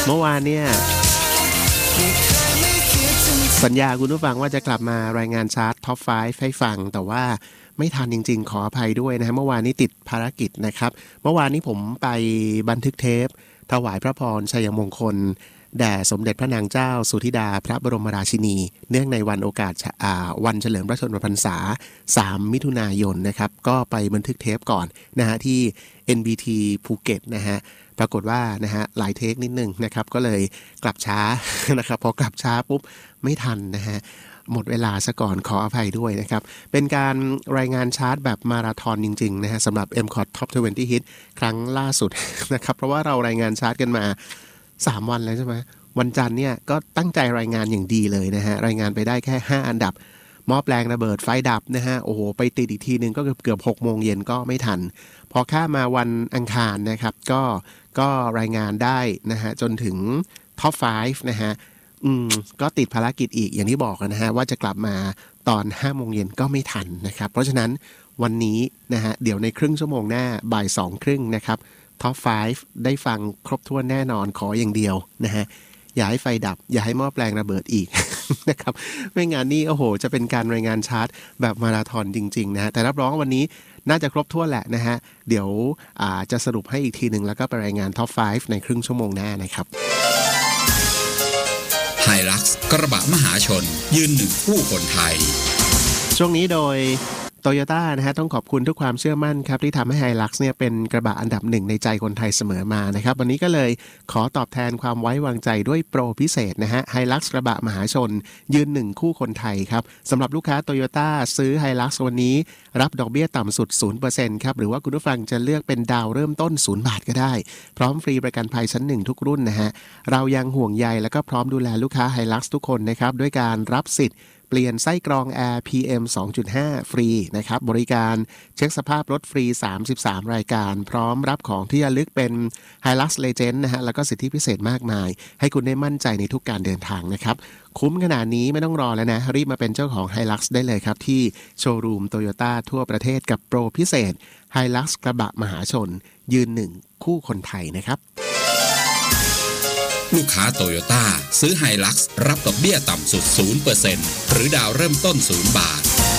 เมื่อวานเนี่ยสัญญาคุณผู้ฟังว่าจะกลับมารายงานชาร์ตท็อป 5 ให้ฟังแต่ว่าไม่ทันจริงๆขออภัยด้วยนะฮะเมื่อวานนี้ติดภารกิจนะครับเมื่อวานนี้ผมไปบันทึกเทปถวายพระพรชัยมงคลแด่สมเด็จพระนางเจ้าสุธิดาพระบรมราชินีเนื่องในวันโอกาสวันเฉลิมพระชนมพรรษา3มิถุนายนนะครับก็ไปบันทึกเทปก่อนนะฮะที่ NBT ภูเก็ตนะฮะปรากฏว่านะฮะหลายเทคนิดนึงนะครับก็เลยกลับช้า นะครับพอกลับช้าปุ๊บไม่ทันนะฮะหมดเวลาซะก่อนขออภัยด้วยนะครับเป็นการรายงานชาร์ตแบบมาราธอนจริงๆนะฮะสำหรับ MCOT Top 20 Hit ครั้งล่าสุด นะครับเพราะว่าเรารายงานชาร์ตกันมา3วันแล้วใช่ไหมวันจันทร์เนี่ยก็ตั้งใจรายงานอย่างดีเลยนะฮะรายงานไปได้แค่5อันดับหม้อแปลงระเบิดไฟดับนะฮะโอ้โหไปติดอีกทีนึงก็เกือบ6 โมงเย็นก็ไม่ทันพอข้ามาวันอังคารนะครับก็รายงานได้นะฮะจนถึง Top 5 นะฮะก็ติดภารกิจอีกอย่างที่บอกนะฮะว่าจะกลับมาตอน 5 โมงเย็นก็ไม่ทันนะครับเพราะฉะนั้นวันนี้นะฮะเดี๋ยวในครึ่งชั่วโมงหน้าบ่าย 2:30 นะครับท็อป 5 ได้ฟังครบถ้วนแน่นอนขออย่างเดียวนะฮะอย่าให้ไฟดับอย่าให้หม้อแปลงระเบิดอีก นะครับไม่งั้นนี่โอ้โหจะเป็นการรายงานชาร์ตแบบมาราธอนจริงๆนะฮะแต่รับรองวันนี้น่าจะครบถ้วนแหละนะฮะเดี๋ยวจะสรุปให้อีกทีนึงแล้วก็ไปรายงานท็อป 5 ในครึ่งชั่วโมงหน้านะครับไฮลักซ์กระบะมหาชนยืนหนึ่งคู่คนไทยช่วงนี้โดยToyota นะฮะต้องขอบคุณทุกความเชื่อมั่นครับที่ทำให้ Hilux เนี่ยเป็นกระบะอันดับหนึ่งในใจคนไทยเสมอมานะครับวันนี้ก็เลยขอตอบแทนความไว้วางใจด้วยโปรพิเศษนะฮะ Hilux กระบะมหาชนยืนหนึ่งคู่คนไทยครับสำหรับลูกค้า Toyota ซื้อ Hilux วันนี้รับดอกเบี้ยต่ำสุด 0% ครับหรือว่าคุณผู้ฟังจะเลือกเป็นดาวเริ่มต้น0 บาทก็ได้พร้อมฟรีประกันภัยชั้น1ทุกรุ่นนะฮะเรายังห่วงใยแล้วก็พร้อมดูแลลูกค้า Hilux ทุกคนนะครับด้วยการรับสิทธิ์เปลี่ยนไส้กรองแอร์ PM 2.5 ฟรีนะครับบริการเช็คสภาพรถฟรี33รายการพร้อมรับของที่ระลึกเป็น Hilux Legend นะฮะแล้วก็สิทธิพิเศษมากมายให้คุณได้มั่นใจในทุกการเดินทางนะครับคุ้มขนาดนี้ไม่ต้องรอแล้วนะรีบมาเป็นเจ้าของ Hilux ได้เลยครับที่โชว์รูม Toyota ทั่วประเทศกับโปรพิเศษ Hilux กระบะมหาชนยืนหนึ่งคู่คนไทยนะครับลูกค้าโตโยต้าซื้อไฮลักซ์รับดอกเบี้ยต่ำสุด 0% หรือดาวเริ่มต้น0 บาท